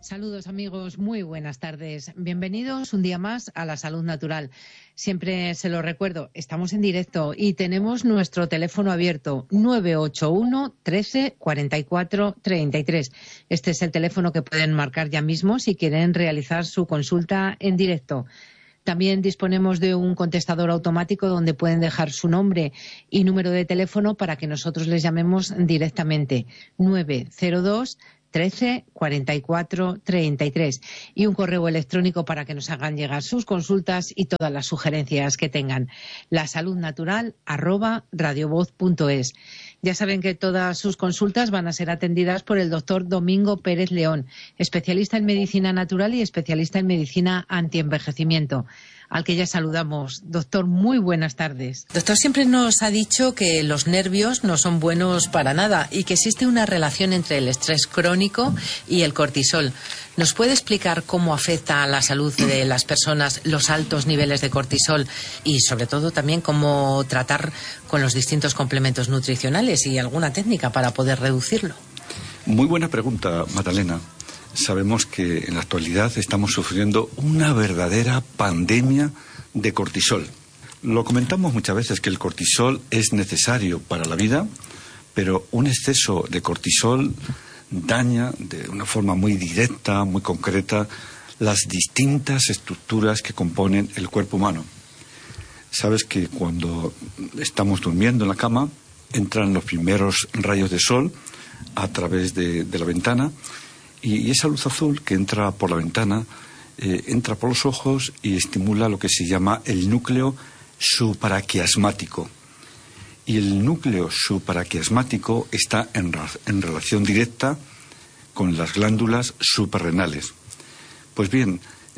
Saludos amigos, muy buenas tardes. Bienvenidos un día más a La Salud Natural. Siempre se lo recuerdo, estamos en directo y tenemos nuestro teléfono abierto 981 13 44 33. Este es el teléfono que pueden marcar ya mismo si quieren realizar su consulta en directo. También disponemos de un contestador automático donde pueden dejar su nombre y número de teléfono para que nosotros les llamemos directamente. 902 13 44 33 y un correo electrónico para que nos hagan llegar sus consultas y todas las sugerencias que tengan. lasaludnatural@radiovoz.es. Ya saben que todas sus consultas van a ser atendidas por el doctor Domingo Pérez León, especialista en medicina natural y especialista en medicina antienvejecimiento, al que ya saludamos. Doctor, muy buenas tardes. Doctor, siempre nos ha dicho que los nervios no son buenos para nada y que existe una relación entre el estrés crónico y el cortisol. ¿Nos puede explicar cómo afecta a la salud de las personas los altos niveles de cortisol y, sobre todo, también cómo tratar con los distintos complementos nutricionales y alguna técnica para poder reducirlo? Muy buena pregunta, Magdalena. Sabemos que en la actualidad estamos sufriendo una verdadera pandemia de cortisol. Lo comentamos muchas veces que el cortisol es necesario para la vida, pero un exceso de cortisol daña de una forma muy directa, muy concreta, las distintas estructuras que componen el cuerpo humano. Sabes que cuando estamos durmiendo en la cama, entran los primeros rayos de sol a través de la ventana y esa luz azul que entra por la ventana entra por los ojos y estimula lo que se llama el núcleo supraquiasmático. Y el núcleo supraquiasmático está en relación directa con las glándulas suprarrenales. Pues bien,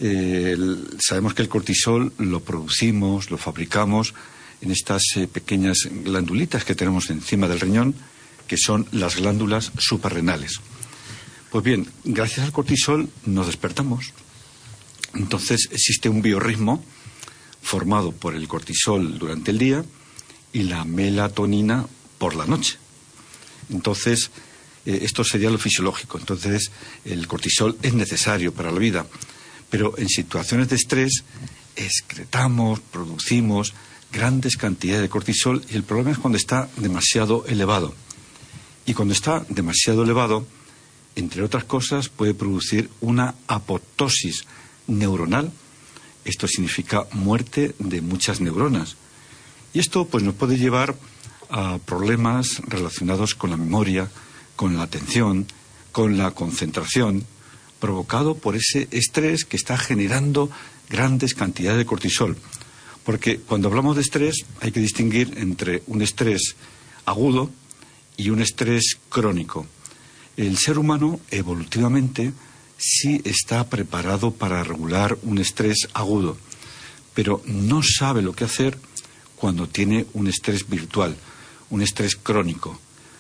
sabemos que el cortisol lo producimos, lo fabricamos en estas pequeñas glandulitas que tenemos encima del riñón, que son las glándulas suprarrenales. Pues bien, gracias al cortisol nos despertamos. Entonces existe un biorritmo formado por el cortisol durante el día y la melatonina por la noche. Entonces, esto sería lo fisiológico. Entonces, el cortisol es necesario para la vida. Pero en situaciones de estrés, excretamos, producimos grandes cantidades de cortisol y el problema es cuando está demasiado elevado. Y cuando está demasiado elevado, entre otras cosas, puede producir una apoptosis neuronal. Esto significa muerte de muchas neuronas. Y esto pues nos puede llevar a problemas relacionados con la memoria, con la atención, con la concentración, provocado por ese estrés que está generando grandes cantidades de cortisol. Porque cuando hablamos de estrés hay que distinguir entre un estrés agudo y un estrés crónico. El ser humano evolutivamente sí está preparado para regular un estrés agudo, pero no sabe lo que hacer cuando tiene un estrés virtual, un estrés crónico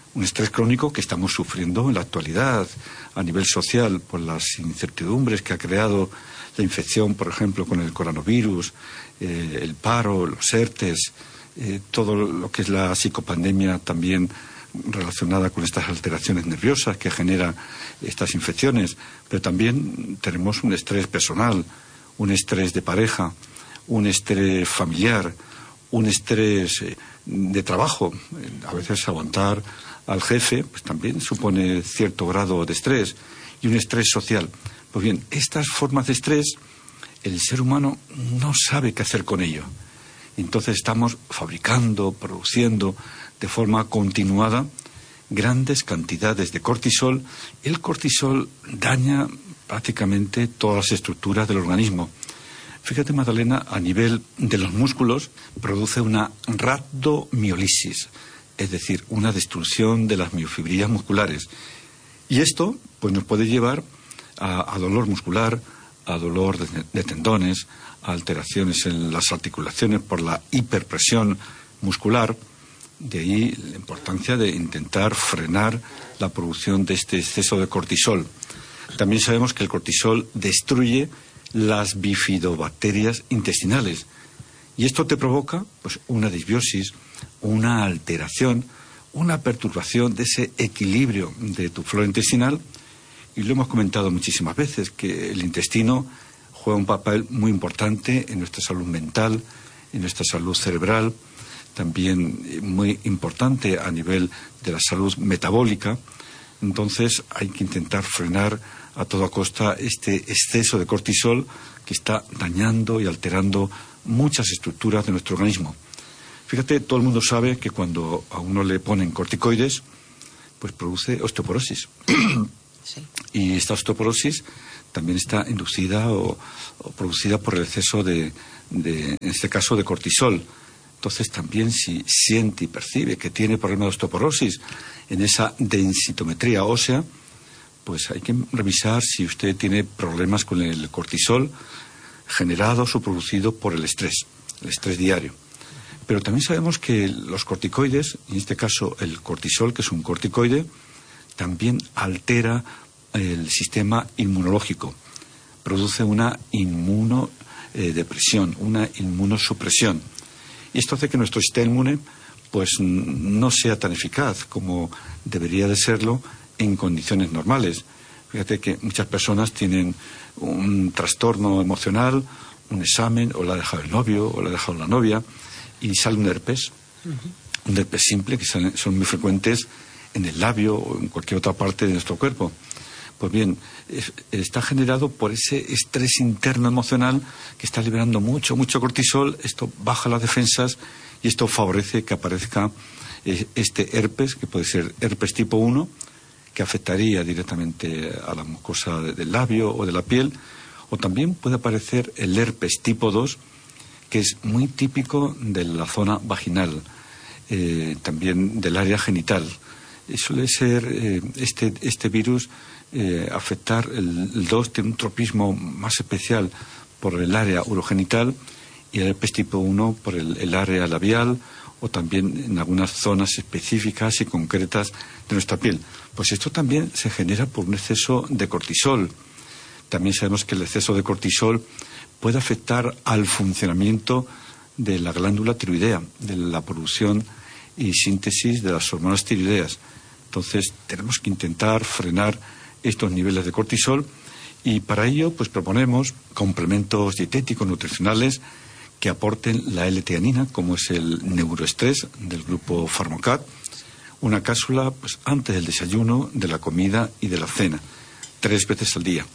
que estamos sufriendo en la actualidad a nivel social por las incertidumbres que ha creado la infección, por ejemplo, con el coronavirus, el paro, los ERTES, todo lo que es la psicopandemia también relacionada con estas alteraciones nerviosas que generan estas infecciones, pero también tenemos un estrés personal, un estrés de pareja, un estrés familiar, un estrés de trabajo. A veces aguantar al jefe pues también supone cierto grado de estrés, y un estrés social. Pues bien, estas formas de estrés el ser humano no sabe qué hacer con ello. Entonces estamos fabricando, produciendo de forma continuada grandes cantidades de cortisol. El cortisol daña prácticamente todas las estructuras del organismo. Fíjate, Magdalena, a nivel de los músculos produce una rhabdomiólisis, es decir, una destrucción de las miofibrillas musculares. Y esto pues nos puede llevar a dolor muscular, a dolor de tendones, a alteraciones en las articulaciones por la hiperpresión muscular. De ahí la importancia de intentar frenar la producción de este exceso de cortisol. También sabemos que el cortisol destruye las bifidobacterias intestinales y esto te provoca pues una disbiosis, una alteración, una perturbación de ese equilibrio de tu flora intestinal y lo hemos comentado muchísimas veces, que el intestino juega un papel muy importante en nuestra salud mental, en nuestra salud cerebral, también muy importante a nivel de la salud metabólica. Entonces hay que intentar frenar a toda costa este exceso de cortisol que está dañando y alterando muchas estructuras de nuestro organismo. Fíjate, todo el mundo sabe que cuando a uno le ponen corticoides, pues produce osteoporosis. Sí. Y esta osteoporosis también está inducida o producida por el exceso en este caso, de cortisol. Entonces también si siente y percibe que tiene problemas de osteoporosis en esa densitometría ósea, pues hay que revisar si usted tiene problemas con el cortisol generados o producido por el estrés diario. Pero también sabemos que los corticoides, en este caso el cortisol, que es un corticoide, también altera el sistema inmunológico, produce una inmunodepresión, una inmunosupresión. Y esto hace que nuestro sistema inmune pues no sea tan eficaz como debería de serlo en condiciones normales. Fíjate que muchas personas tienen un trastorno emocional, un examen, o la ha dejado el novio, o la ha dejado la novia, y sale un herpes. Un herpes simple, que son muy frecuentes en el labio o en cualquier otra parte de nuestro cuerpo. Pues bien, está generado por ese estrés interno emocional que está liberando mucho cortisol. Esto baja las defensas y esto favorece que aparezca este herpes, que puede ser herpes tipo 1, que afectaría directamente a la mucosa del labio o de la piel, o también puede aparecer el herpes tipo 2, que es muy típico de la zona vaginal, también del área genital. Suele ser este virus afectar el 2, tiene un tropismo más especial por el área urogenital, y el herpes tipo 1 por el área labial, o también en algunas zonas específicas y concretas de nuestra piel. Pues esto también se genera por un exceso de cortisol. También sabemos que el exceso de cortisol puede afectar al funcionamiento de la glándula tiroidea, de la producción y síntesis de las hormonas tiroideas. Entonces tenemos que intentar frenar estos niveles de cortisol, y para ello pues proponemos complementos dietéticos nutricionales que aporten la L-teanina, como es el neuroestrés del grupo Pharmocat, una cápsula pues antes del desayuno, de la comida y de la cena, 3 veces al día.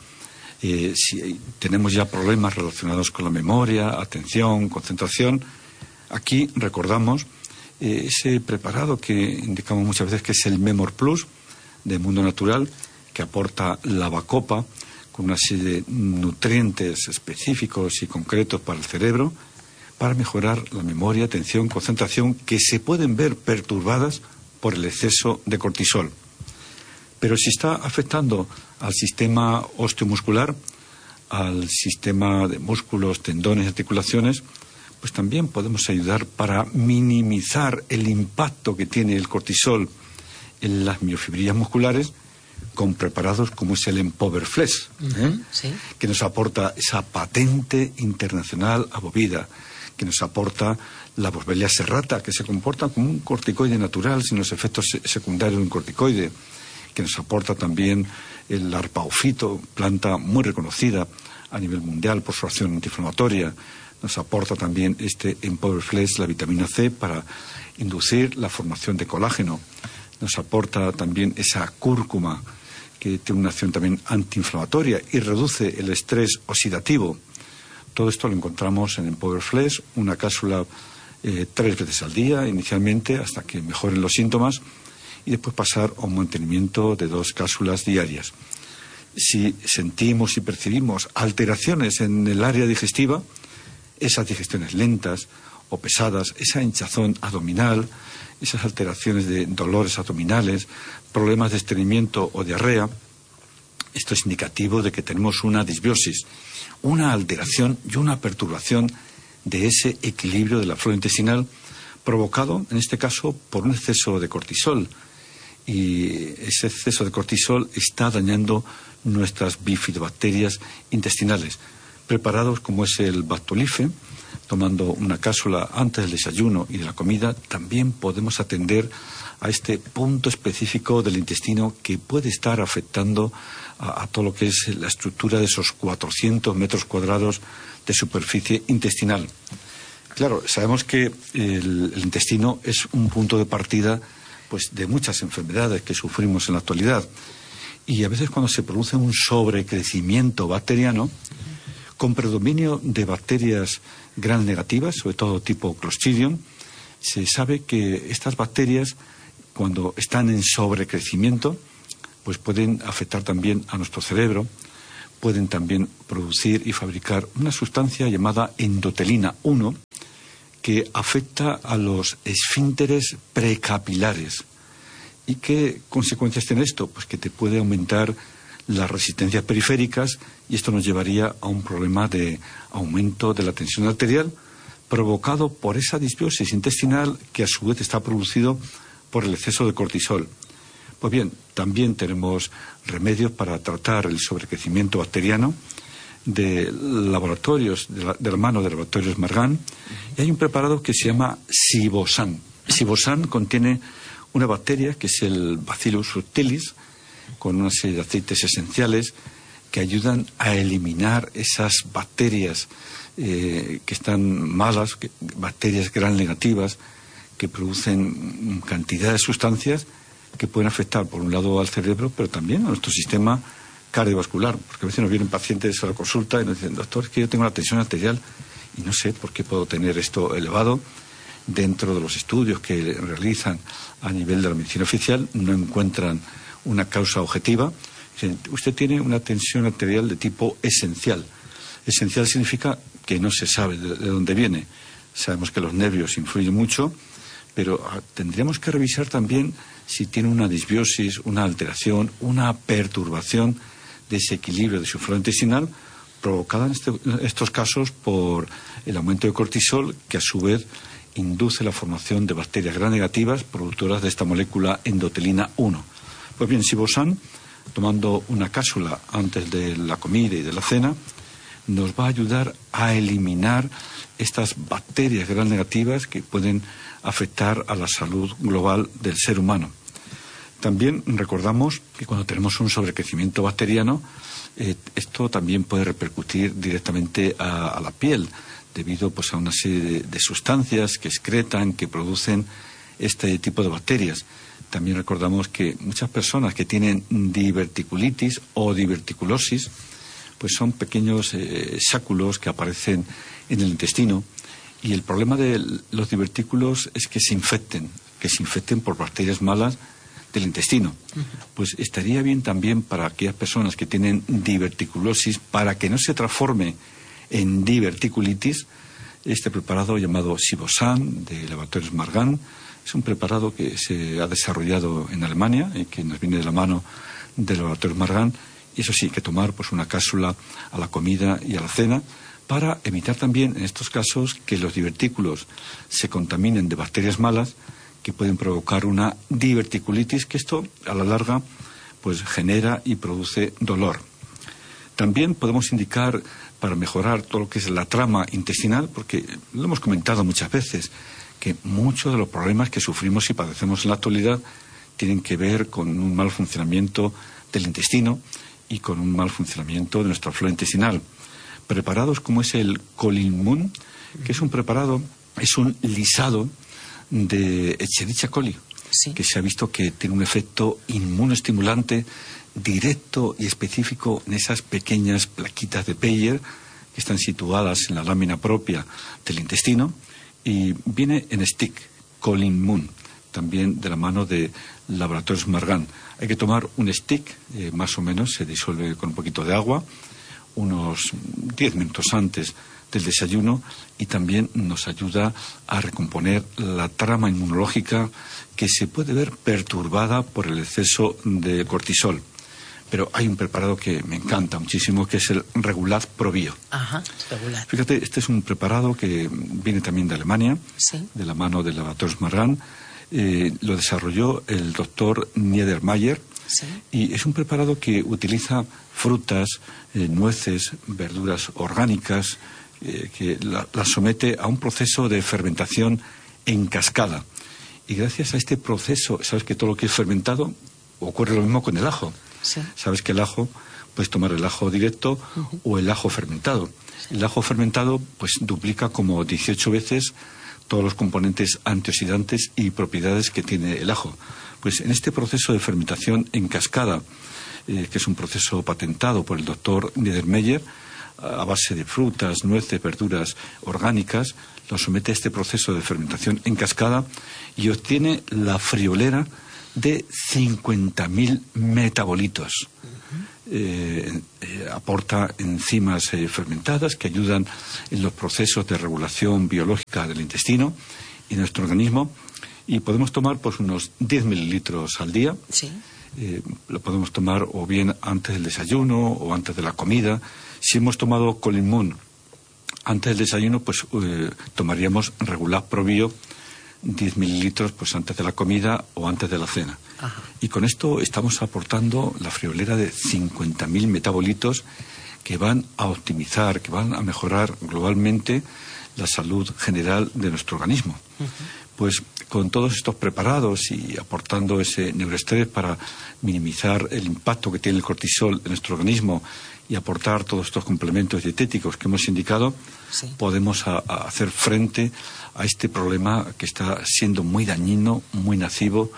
Si tenemos ya problemas relacionados con la memoria, atención, concentración, aquí recordamos ese preparado que indicamos muchas veces que es el Memor Plus de Mundo Natural, que aporta la bacopa con una serie de nutrientes específicos y concretos para el cerebro, para mejorar la memoria, atención, concentración, que se pueden ver perturbadas por el exceso de cortisol. Pero si está afectando al sistema osteomuscular, al sistema de músculos, tendones, articulaciones, pues también podemos ayudar para minimizar el impacto que tiene el cortisol en las miofibrillas musculares, con preparados como es el Empower Flex, sí, que nos aporta esa patente internacional abovida, que nos aporta la Boswellia serrata, que se comporta como un corticoide natural sin los efectos secundarios de un corticoide, que nos aporta también el arpaofito, planta muy reconocida a nivel mundial por su acción antiinflamatoria. Nos aporta también este Empower Flex, la vitamina C, para inducir la formación de colágeno. Nos aporta también esa cúrcuma, que tiene una acción también antiinflamatoria y reduce el estrés oxidativo. Todo esto lo encontramos en Empower Flex, una cápsula 3 veces al día, inicialmente, hasta que mejoren los síntomas, y después pasar a un mantenimiento de 2 cápsulas diarias. Si sentimos y percibimos alteraciones en el área digestiva, esas digestiones lentas o pesadas, esa hinchazón abdominal, esas alteraciones de dolores abdominales, problemas de estreñimiento o diarrea, esto es indicativo de que tenemos una disbiosis, una alteración y una perturbación de ese equilibrio de la flora intestinal, provocado, en este caso, por un exceso de cortisol. Y ese exceso de cortisol está dañando nuestras bifidobacterias intestinales. Preparados como es el Bactolife, tomando una cápsula antes del desayuno y de la comida, también podemos atender a este punto específico del intestino que puede estar afectando a todo lo que es la estructura de esos 400 metros cuadrados de superficie intestinal. Claro, sabemos que el intestino es un punto de partida pues, de muchas enfermedades que sufrimos en la actualidad. Y a veces cuando se produce un sobrecrecimiento bacteriano, con predominio de bacterias gram negativas, sobre todo tipo Clostridium, se sabe que estas bacterias, cuando están en sobrecrecimiento, pues pueden afectar también a nuestro cerebro, pueden también producir y fabricar una sustancia llamada endotelina 1, que afecta a los esfínteres precapilares. ¿Y qué consecuencias tiene esto? Pues que te puede aumentar las resistencias periféricas y esto nos llevaría a un problema de aumento de la tensión arterial provocado por esa disbiosis intestinal que a su vez está producido por el exceso de cortisol. Pues bien, también tenemos remedios para tratar el sobrecrecimiento bacteriano de laboratorios, de la mano de laboratorios Margan, y hay un preparado que se llama Sibosan. Sibosan contiene una bacteria que es el Bacillus subtilis, con una serie de aceites esenciales que ayudan a eliminar esas bacterias que están malas, bacterias gram negativas, que producen cantidad de sustancias que pueden afectar, por un lado, al cerebro, pero también a nuestro sistema cardiovascular. Porque a veces nos vienen pacientes a la consulta y nos dicen, doctor, es que yo tengo la tensión arterial y no sé por qué puedo tener esto elevado. Dentro de los estudios que realizan a nivel de la medicina oficial, no encuentran una causa objetiva. Dicen, usted tiene una tensión arterial de tipo esencial. Esencial significa que no se sabe de dónde viene. Sabemos que los nervios influyen mucho, pero tendríamos que revisar también si tiene una disbiosis, una alteración, una perturbación de ese equilibrio de su flora intestinal provocada en estos casos por el aumento de cortisol, que a su vez induce la formación de bacterias gram negativas productoras de esta molécula endotelina 1. Pues bien, Sibosan, tomando una cápsula antes de la comida y de la cena, nos va a ayudar a eliminar estas bacterias gram negativas que pueden afectar a la salud global del ser humano. También recordamos que cuando tenemos un sobrecrecimiento bacteriano, esto también puede repercutir directamente a la piel, debido pues, a una serie de sustancias que excretan, que producen este tipo de bacterias. También recordamos que muchas personas que tienen diverticulitis o diverticulosis, pues son pequeños sáculos que aparecen en el intestino, y el problema de los divertículos es que se infecten por bacterias malas del intestino. Pues estaría bien también para aquellas personas que tienen diverticulosis, para que no se transforme en diverticulitis, este preparado llamado Sibosan de laboratorios Margan. Es un preparado que se ha desarrollado en Alemania y que nos viene de la mano de laboratorios Margan, y eso sí, hay que tomar pues una cápsula a la comida y a la cena para evitar también en estos casos que los divertículos se contaminen de bacterias malas que pueden provocar una diverticulitis, que esto a la larga pues genera y produce dolor. También podemos indicar para mejorar todo lo que es la trama intestinal, porque lo hemos comentado muchas veces, que muchos de los problemas que sufrimos y padecemos en la actualidad tienen que ver con un mal funcionamiento del intestino y con un mal funcionamiento de nuestra flora intestinal. Preparados como es el Colinmun, que es un preparado, es un lisado de Escherichia coli, sí, que se ha visto que tiene un efecto inmunoestimulante directo y específico en esas pequeñas plaquitas de Peyer que están situadas en la lámina propia del intestino, y viene en stick, Colinmun, también de la mano de laboratorios Margan. Hay que tomar un stick, más o menos, se disuelve con un poquito de agua, unos 10 minutos antes del desayuno, y también nos ayuda a recomponer la trama inmunológica que se puede ver perturbada por el exceso de cortisol. Pero hay un preparado que me encanta muchísimo, que es el Regulat ProBio. Ajá, Regulat. Fíjate, este es un preparado que viene también de Alemania, sí, de la mano de laboratorios Margan. Lo desarrolló el doctor Niedermayer, sí, y es un preparado que utiliza frutas, nueces, verduras orgánicas, que la somete a un proceso de fermentación en cascada. Y gracias a este proceso, sabes que todo lo que es fermentado ocurre lo mismo con el ajo. Sí. Sabes que el ajo, puedes tomar el ajo directo o el ajo fermentado. Sí. El ajo fermentado pues duplica como 18 veces todos los componentes antioxidantes y propiedades que tiene el ajo. Pues en este proceso de fermentación en cascada, que es un proceso patentado por el doctor Niedermeyer, a base de frutas, nueces, verduras orgánicas, lo somete a este proceso de fermentación en cascada y obtiene la friolera de 50.000 metabolitos. Aporta enzimas fermentadas que ayudan en los procesos de regulación biológica del intestino y nuestro organismo, y podemos tomar pues unos 10 mililitros al día. Sí. Lo podemos tomar o bien antes del desayuno o antes de la comida. Si hemos tomado Colimún antes del desayuno, pues tomaríamos Regular ProBio 10 mililitros pues antes de la comida o antes de la cena. Ajá. Y con esto estamos aportando la friolera de 50.000 metabolitos que van a optimizar, que van a mejorar globalmente la salud general de nuestro organismo. Pues con todos estos preparados y aportando ese neuroestrés para minimizar el impacto que tiene el cortisol en nuestro organismo y aportar todos estos complementos dietéticos que hemos indicado, sí, podemos hacer frente a este problema que está siendo muy dañino, muy nocivo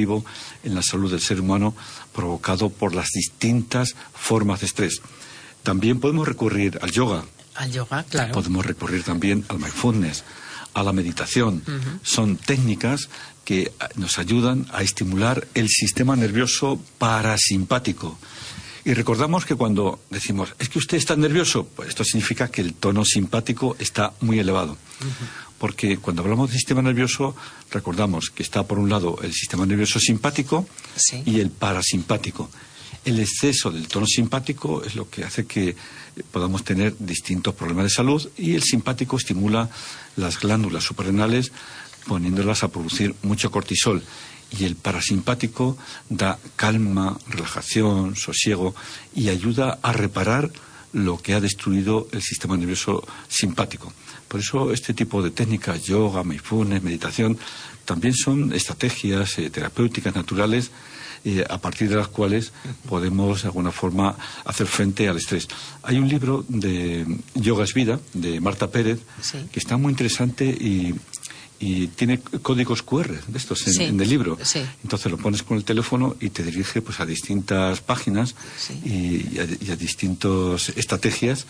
en la salud del ser humano, provocado por las distintas formas de estrés. También podemos recurrir al yoga. Al yoga, claro. Podemos recurrir también al mindfulness, a la meditación. Son técnicas que nos ayudan a estimular el sistema nervioso parasimpático. Y recordamos que cuando decimos, es que usted está nervioso, pues esto significa que el tono simpático está muy elevado. Porque cuando hablamos del sistema nervioso, recordamos que está por un lado el sistema nervioso simpático, sí, y el parasimpático. El exceso del tono simpático es lo que hace que podamos tener distintos problemas de salud, y el simpático estimula las glándulas suprarrenales poniéndolas a producir mucho cortisol. Y el parasimpático da calma, relajación, sosiego y ayuda a reparar lo que ha destruido el sistema nervioso simpático. Por eso este tipo de técnicas, yoga, mindfulness, meditación, también son estrategias terapéuticas naturales a partir de las cuales podemos de alguna forma hacer frente al estrés. Hay un libro de Yoga es Vida, de Marta Pérez, sí, que está muy interesante y tiene códigos QR de estos sí, en el libro. Sí. Entonces lo pones con el teléfono y te dirige pues a distintas páginas, sí, y a distintas estrategias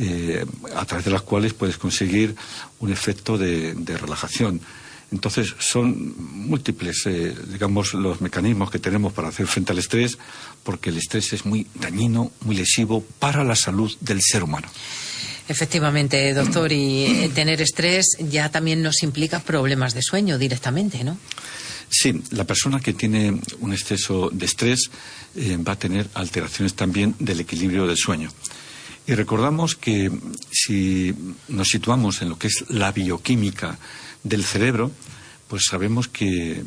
a través de las cuales puedes conseguir un efecto de relajación. Entonces son múltiples, digamos, los mecanismos que tenemos para hacer frente al estrés, porque el estrés es muy dañino, muy lesivo para la salud del ser humano. Efectivamente, doctor, y tener estrés ya también nos implica problemas de sueño directamente, ¿no? Sí, la persona que tiene un exceso de estrés va a tener alteraciones también del equilibrio del sueño. Y recordamos que si nos situamos en lo que es la bioquímica del cerebro, pues sabemos que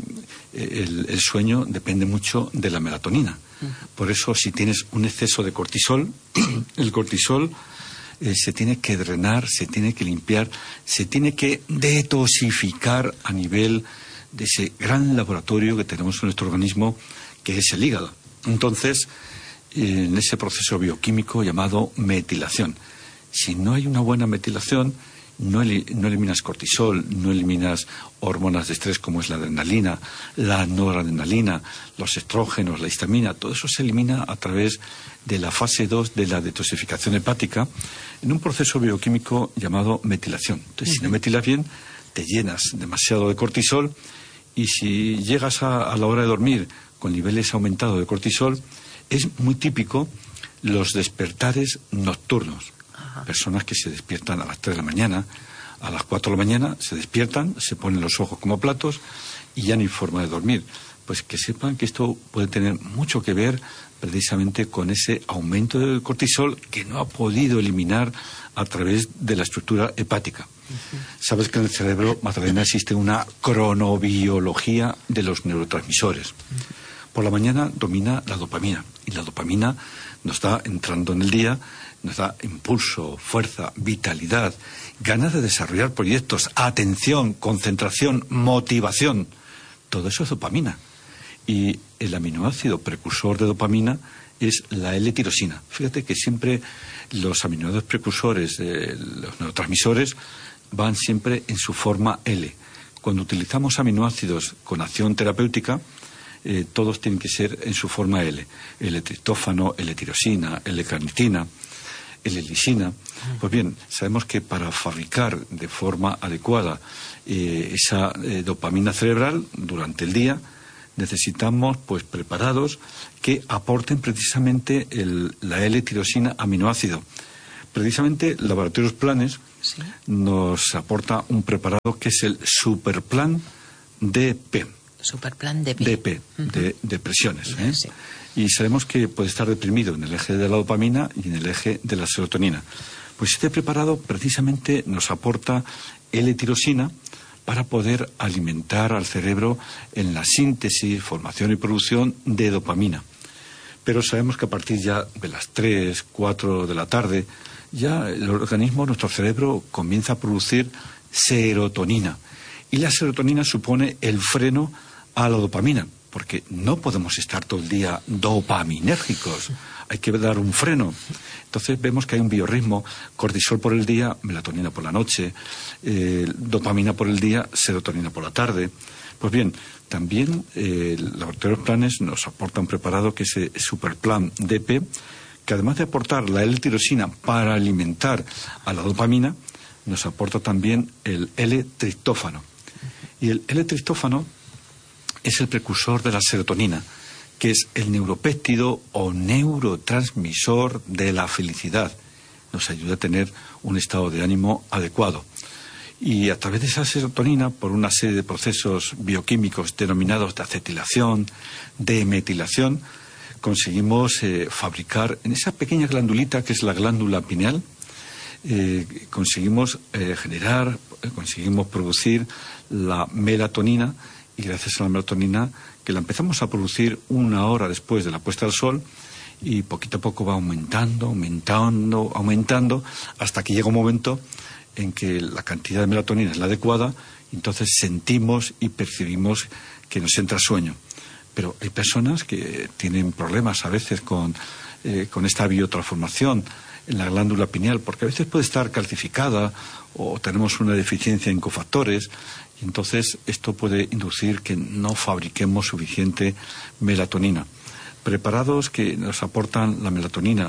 el sueño depende mucho de la melatonina. Por eso, si tienes un exceso de cortisol, el cortisol se tiene que drenar, se tiene que limpiar, se tiene que detoxificar a nivel de ese gran laboratorio que tenemos en nuestro organismo, que es el hígado. Entonces, en ese proceso bioquímico llamado metilación, si no hay una buena metilación, no eliminas cortisol, no eliminas hormonas de estrés como es la adrenalina, la noradrenalina, los estrógenos, la histamina, todo eso se elimina a través de la fase 2 de la detoxificación hepática en un proceso bioquímico llamado metilación. Entonces, si no metilas bien, te llenas demasiado de cortisol, y si llegas a la hora de dormir con niveles aumentados de cortisol, es muy típico los despertares nocturnos. Personas que se despiertan a las 3 de la mañana, a las 4 de la mañana, se despiertan, se ponen los ojos como platos y ya no hay forma de dormir. Pues que sepan que esto puede tener mucho que ver precisamente con ese aumento del cortisol que no ha podido eliminar a través de la estructura hepática. Sabes que en el cerebro, Magdalena, existe una cronobiología de los neurotransmisores. Por la mañana domina la dopamina, y la dopamina nos da, entrando en el día, nos da impulso, fuerza, vitalidad, ganas de desarrollar proyectos, atención, concentración, motivación. Todo eso es dopamina. Y el aminoácido precursor de dopamina es la L-tirosina. Fíjate que siempre los aminoácidos precursores de los neurotransmisores van siempre en su forma L. Cuando utilizamos aminoácidos con acción terapéutica, todos tienen que ser en su forma L. L-triptófano, L-tirosina, L-carnitina, L-lisina. Pues bien, sabemos que para fabricar de forma adecuada esa dopamina cerebral durante el día, necesitamos pues preparados que aporten precisamente la L-tirosina aminoácido. Precisamente Laboratorios Planes nos aporta un preparado que es el Superplan DP. Superplan DP. DP, de depresiones. Sí. Y sabemos que puede estar deprimido en el eje de la dopamina y en el eje de la serotonina. Pues este preparado precisamente nos aporta L-tirosina para poder alimentar al cerebro en la síntesis, formación y producción de dopamina. Pero sabemos que a partir ya de las 3, 4 de la tarde, ya el organismo, nuestro cerebro, comienza a producir serotonina. Y la serotonina supone el freno a la dopamina, porque no podemos estar todo el día dopaminérgicos. Hay que dar un freno. Entonces vemos que hay un biorritmo, cortisol por el día, melatonina por la noche, dopamina por el día, serotonina por la tarde. Pues bien, también Laboratorios Planes nos aporta un preparado que es el Superplan DP, que además de aportar la L-tirosina para alimentar a la dopamina, nos aporta también el L-triptófano. Y el L-triptófano es el precursor de la serotonina, que es el neuropéptido o neurotransmisor de la felicidad. Nos ayuda a tener un estado de ánimo adecuado. Y a través de esa serotonina, por una serie de procesos bioquímicos denominados de acetilación, de metilación, conseguimos fabricar en esa pequeña glandulita que es la glándula pineal, conseguimos conseguimos producir la melatonina, y gracias a la melatonina, que la empezamos a producir 1 hora después de la puesta del sol, y poquito a poco va aumentando, hasta que llega un momento en que la cantidad de melatonina es la adecuada, y entonces sentimos y percibimos que nos entra sueño. Pero hay personas que tienen problemas a veces con esta biotransformación en la glándula pineal, porque a veces puede estar calcificada o tenemos una deficiencia en cofactores, y entonces esto puede inducir que no fabriquemos suficiente melatonina. Preparados que nos aportan la melatonina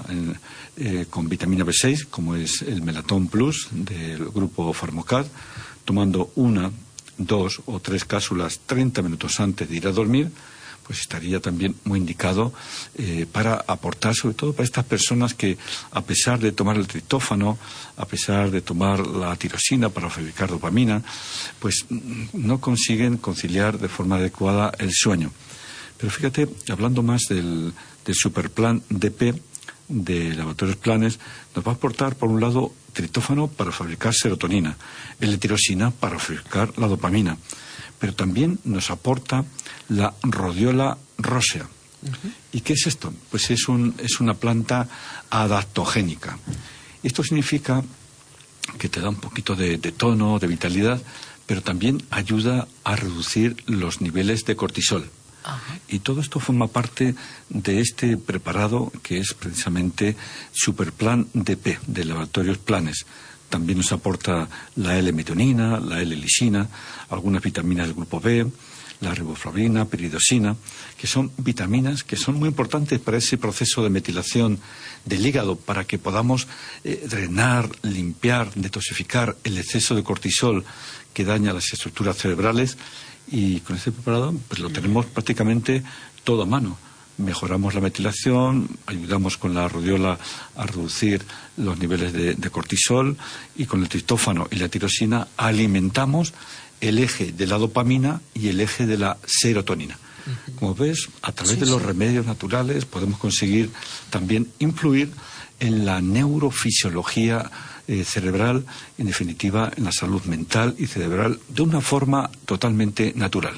con vitamina B6, como es el Melatón Plus del grupo Pharmocad, tomando 1, 2 o 3 cápsulas 30 minutos antes de ir a dormir, pues estaría también muy indicado para aportar, sobre todo para estas personas que, a pesar de tomar el triptófano, a pesar de tomar la tirosina para fabricar dopamina, pues no consiguen conciliar de forma adecuada el sueño. Pero fíjate, hablando más del Superplan DP de Laboratorios Planes, nos va a aportar, por un lado, triptófano para fabricar serotonina, L-tirosina para fabricar la dopamina, pero también nos aporta la Rhodiola rosea. ¿Y qué es esto? Pues es una planta adaptogénica. Esto significa que te da un poquito de tono, de vitalidad, pero también ayuda a reducir los niveles de cortisol. Y todo esto forma parte de este preparado que es precisamente Superplan DP de Laboratorios Planes. También nos aporta la L-metionina, la L-lisina, algunas vitaminas del grupo B, la riboflavina, piridosina, que son vitaminas que son muy importantes para ese proceso de metilación del hígado, para que podamos drenar, limpiar, detoxificar el exceso de cortisol que daña las estructuras cerebrales. Y con este preparado pues lo tenemos prácticamente todo a mano. Mejoramos la metilación, ayudamos con la rodiola a reducir los niveles de cortisol, y con el triptófano y la tirosina alimentamos el eje de la dopamina y el eje de la serotonina. Como ves, a través de los remedios naturales podemos conseguir también influir en la neurofisiología cerebral, en definitiva en la salud mental y cerebral, de una forma totalmente natural.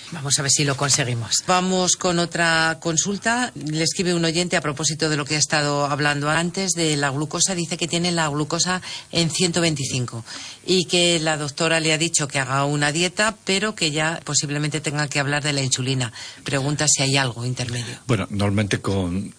Vamos a ver si lo conseguimos. Vamos con otra consulta. Le escribe un oyente a propósito de lo que ha estado hablando antes de la glucosa. Dice que tiene la glucosa en 125 y que la doctora le ha dicho que haga una dieta, pero que ya posiblemente tenga que hablar de la insulina. Pregunta si hay algo intermedio. Bueno, normalmente con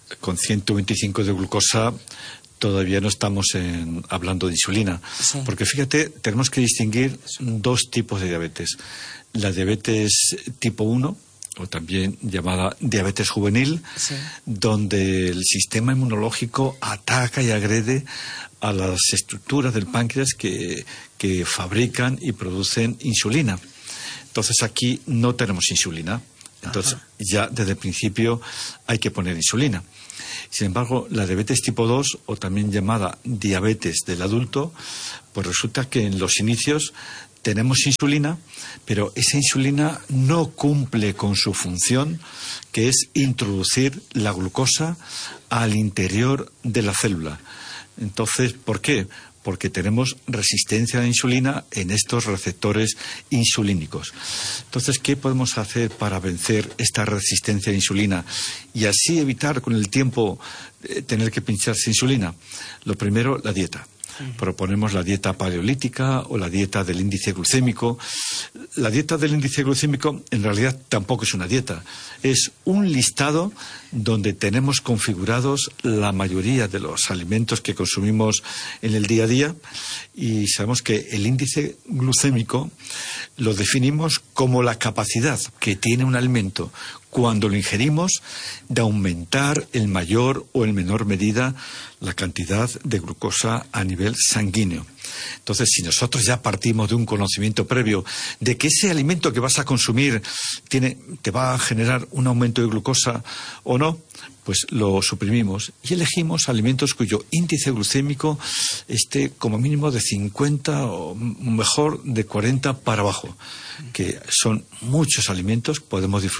125 de glucosa todavía no estamos hablando de insulina. Sí. Porque fíjate, tenemos que distinguir dos tipos de diabetes. La diabetes tipo 1, o también llamada diabetes juvenil, sí, donde el sistema inmunológico ataca y agrede a las estructuras del páncreas que fabrican y producen insulina. Entonces aquí no tenemos insulina. Entonces ya desde el principio hay que poner insulina. Sin embargo, la diabetes tipo 2, o también llamada diabetes del adulto, pues resulta que en los inicios tenemos insulina, pero esa insulina no cumple con su función, que es introducir la glucosa al interior de la célula. Entonces, ¿por qué? Porque tenemos resistencia a la insulina en estos receptores insulínicos. Entonces, ¿qué podemos hacer para vencer esta resistencia a la insulina y así evitar con el tiempo tener que pincharse insulina? Lo primero, la dieta. Proponemos la dieta paleolítica o la dieta del índice glucémico. La dieta del índice glucémico en realidad tampoco es una dieta, es un listado donde tenemos configurados la mayoría de los alimentos que consumimos en el día a día, y sabemos que el índice glucémico lo definimos como la capacidad que tiene un alimento cuando lo ingerimos de aumentar en mayor o en menor medida la cantidad de glucosa a nivel sanguíneo. Entonces, si nosotros ya partimos de un conocimiento previo de que ese alimento que vas a consumir te va a generar un aumento de glucosa o no, pues lo suprimimos y elegimos alimentos cuyo índice glucémico esté como mínimo de 50 o mejor de 40 para abajo, que son muchos alimentos, podemos disfrutar